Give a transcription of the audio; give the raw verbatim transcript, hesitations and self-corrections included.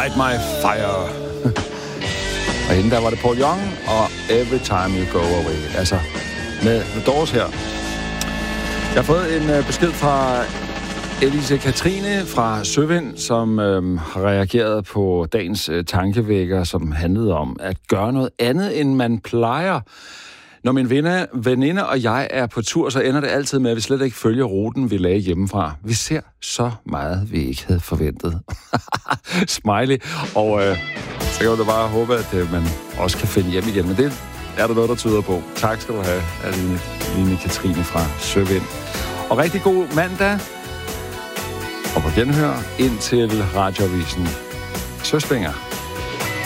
Light My Fire. Og hende der var det Paul Young og Every Time You Go Away. Altså med The Doors her. Jeg har fået en øh, besked fra Elise Katrine fra Søvind, som øh, har reageret på dagens øh, tankevækker, som handlede om at gøre noget andet, end man plejer. Når min venner, veninde og jeg er på tur, så ender det altid med, at vi slet ikke følger ruten, vi lagde hjemmefra. Vi ser så meget, vi ikke havde forventet. Smiley. Og øh, så kan jeg da bare håbe, at øh, man også kan finde hjem igen. Men det er der noget, der tyder på. Tak skal du have, Aline, Aline Katrine fra Søvind. Og rigtig god mandag. Og på genhør ind til Radioavisen Søsvinger.